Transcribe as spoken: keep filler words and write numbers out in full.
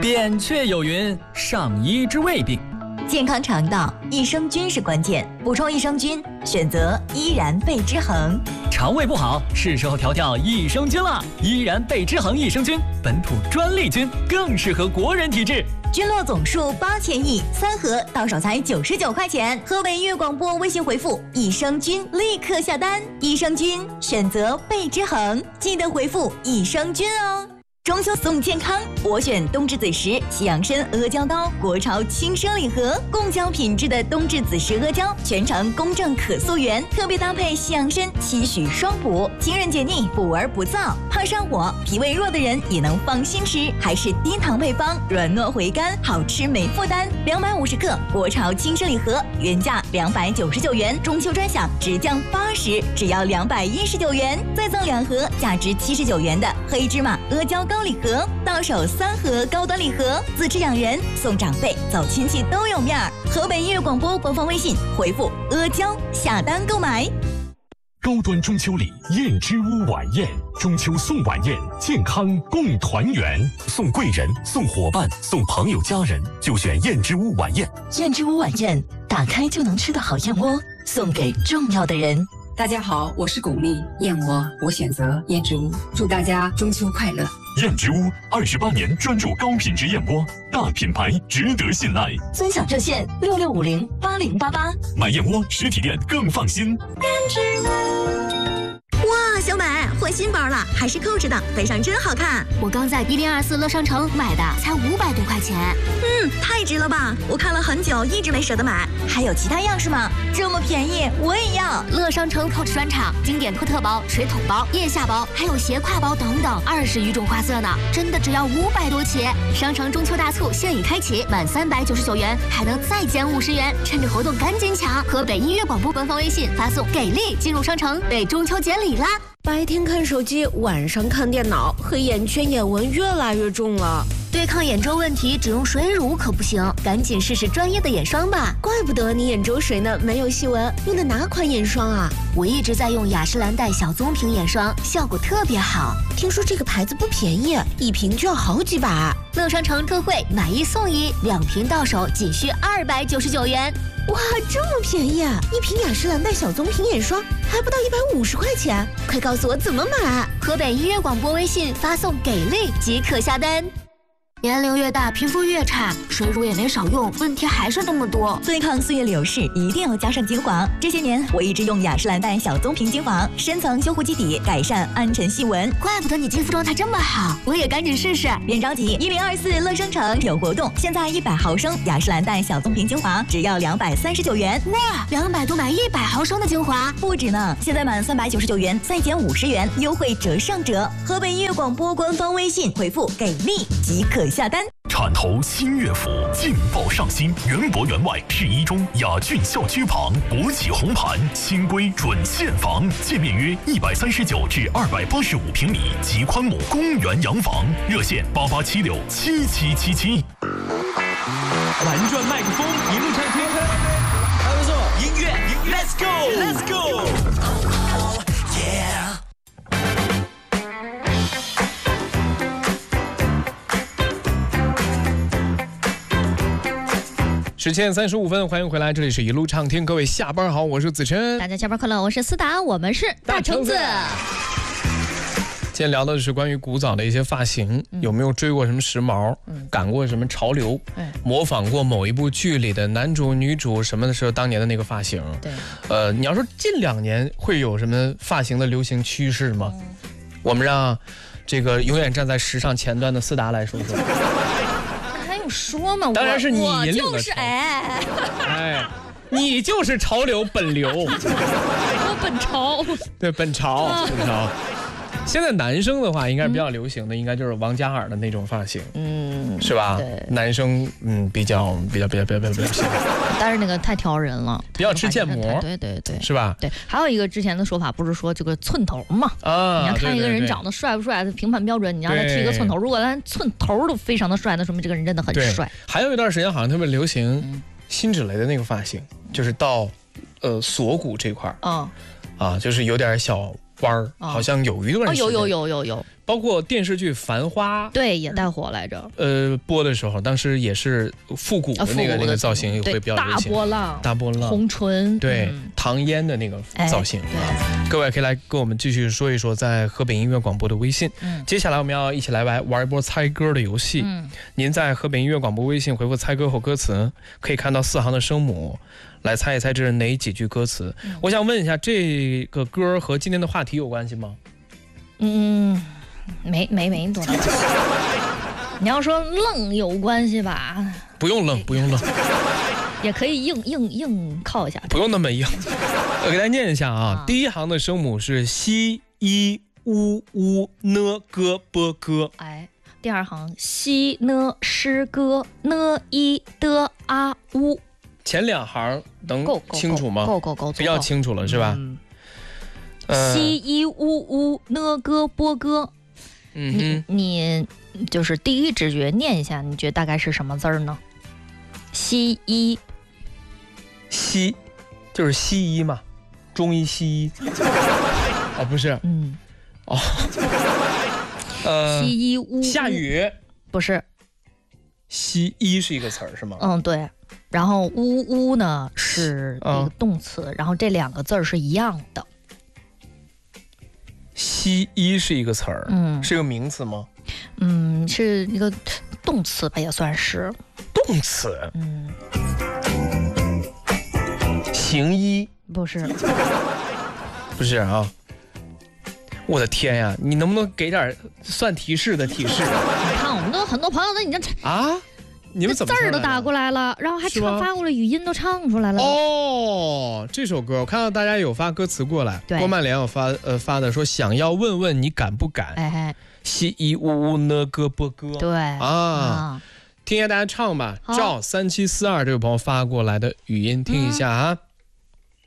扁鹊有云：上医治未病。 健康肠道，益生菌是关键。补充益生菌，选择依然贝之恒。 肠胃不好，是时候调调益生菌了。依然贝之恒益生菌，本土专利菌，更适合国人体质。 菌落总数八千亿，三盒到手才九十九块钱。河北音乐广播微信回复益生菌，立刻下单。益生菌选择贝之恒，记得回复益生菌哦。中秋送健康，我选冬至子时西洋参阿胶刀，国潮轻奢礼盒，贡胶品质的冬至子时阿胶，全程公正可溯源，特别搭配西洋参，期许双补，清润解腻，补而不燥。怕上火、脾胃弱的人也能放心吃，还是低糖配方，软糯回甘，好吃没负担。两百五十克国潮轻奢礼盒，原价两百九十九元，中秋专享直降八十，只要两百一十九元，再赠两盒价值七十九元的黑芝麻阿胶高礼盒，到手三盒高端礼盒，自制养人送长辈，走亲戚都有面儿。河北音乐广播官方微信回复阿胶下单购买。 高端中秋礼燕之屋晚宴，中秋送晚宴，健康共团圆，送贵人、送伙伴、送朋友家人，就选燕之屋晚宴。 燕之屋晚宴，打开就能吃的好燕窝，送给重要的人。 大家好，我是巩俐，燕窝我选择燕之屋，祝大家中秋快乐。 燕之屋二十八年专注高品质燕窝，大品牌值得信赖。 尊享热线六六五零八零八八， 买燕窝实体店更放心。 燕之屋。哇，小美换新包了，还是扣着的，背上真好看。 我刚在一零二四乐商城买的，才五百多块钱。 嗯，太值了吧！我看了很久，一直没舍得买。还有其他样式吗？这么便宜，我也要。 乐商城 Coach 专场，经典托特包、水桶包、腋下包，还有斜挎包等等，二十余种花色呢，真的只要五百多起。商城中秋大促现已开启，满三百九十九元还能再减五十元，趁着活动赶紧抢！河北音乐广播官方微信发送给力进入商城，为中秋节礼啦！ 白天看手机，晚上看电脑，黑眼圈、眼纹越来越重了。 对抗眼周问题，只用水乳可不行，赶紧试试专业的眼霜吧。 怪不得你眼周水呢，没有细纹。用的哪款眼霜啊？ 我一直在用雅诗兰黛小棕瓶眼霜，效果特别好。 听说这个牌子不便宜，一瓶就要好几百。 乐商城特惠，买一送一，两瓶到手仅需二百九十九元。 哇，这么便宜啊！一瓶雅诗兰黛小棕瓶眼霜还不到一百五十块钱，快告诉我怎么买！ 河北音乐广播微信发送给力即可下单。年龄越大，皮肤越差，水乳也没少用，问题还是那么多。 对抗岁月流逝，一定要加上精华。这些年，我一直用雅诗兰黛小棕瓶精华，深层修护基底，改善暗沉细纹。 怪不得你肌肤状态这么好，我也赶紧试试。 别着急，一零二四乐商城有活动，现在一百毫升雅诗兰黛小棕瓶精华只要两百三十九元。 哇，两百多买一百毫升的精华， 不止呢！现在满三百九十九元，再减五十元，优惠折上折。河北音乐广播官方微信回复给力即可下单。 铲头新乐府劲爆上新，园博园外市一中雅骏校区旁，国企红盘，新规准现房，建面约一百三十九至二百八十五平米，极宽亩公园洋房，热线八八七六七七七七。 玩转麦克风，一路唱天，还不错，音乐 ，Let's go，Let's go。Yeah。 十点三十五分，欢迎回来，这里是一路畅听，各位下班好，我是子琛。 大家下班快乐，我是思达，我们是大橙子。 今天聊的是关于古早的一些发型，嗯、有没有追过什么时髦，嗯、赶过什么潮流，嗯、模仿过某一部剧里的男主、女主什么的时候当年的那个发型。 对， 呃，你要说近两年会有什么发型的流行趋势吗？嗯、我们让这个永远站在时尚前端的思达来说说。 说嘛， 当然是你我引领的就是哎哎，你就是潮流本流， 我本潮， 对本潮本潮。现在男生的话，应该是比较流行的，嗯、应该就是王嘉尔的那种发型，嗯，是吧？ 对， 男生嗯比较比较比较比较比较比较喜欢， 但是那个太挑人了， 比较吃建模， 对对对， 是吧？ 对，还有一个之前的说法，不是说这个寸头嘛？啊，你要看一个人长得帅不帅，评判标准，你让他剃一个寸头，如果他寸头都非常的帅，那说明这个人真的很帅。 还有一段时间好像特别流行辛芷蕾的那个发型，就是到呃锁骨这块儿，嗯，啊，就是有点小弯儿，好像有一段时间、 哦、有有有有有包括电视剧《繁花》 对也带火来着。 呃，播的时候，当时也是复古的那个、啊、那个造型会比较流行， 大波浪， 大波浪， 红唇， 对， 嗯、 唐嫣的那个造型。 哎、对， 各位可以来跟我们继续说一说在河北音乐广播的微信。嗯，接下来我们要一起来玩玩一波猜歌的游戏。嗯，您在河北音乐广播微信回复猜歌后歌词，可以看到四行的声母，来猜一猜这是哪几句歌词。嗯、我想问一下，这个歌和今天的话题有关系吗？ 嗯，没没没多大关系。你要说愣有关系吧？ 不用愣，不用愣， 也可以硬硬硬靠一下。 不用那么硬。我给大家念一下啊，啊第一行的声母是西一乌乌呢歌波歌。 哎，第二行西呢诗歌呢一的啊乌。 前两行能清楚吗？ 够够够， 比较清楚了是吧？嗯呃、西一乌乌呢歌波歌。 嗯， 你你就是第一直觉念一下，你觉得大概是什么字儿呢？西医， 西就是西医嘛，中医西医啊，不是， 嗯， 哦，呃， 西医乌下雨不是， 西医是一个词儿是吗？ 嗯，对，然后乌乌呢是一个动词，嗯、然后这两个字儿是一样的。 西医是一个词儿，嗯，是个名词吗？ 嗯，是一个动词吧，也算是动词。 嗯， 行医不是， 不是啊！我的天呀，你能不能给点算提示的提示？ 你看，我们都有很多朋友，那你这啊，你们怎么字儿都打过来了，然后还唱发过来语音都唱出来了。 哦，这首歌我看到大家有发歌词过来，郭曼莲有发呃发的说想要问问你敢不敢？ 哎， 西一呜呜呢歌波歌。 对啊，啊听一下大家唱吧。赵三七四二这位朋友发过来的语音，听一下啊。嗯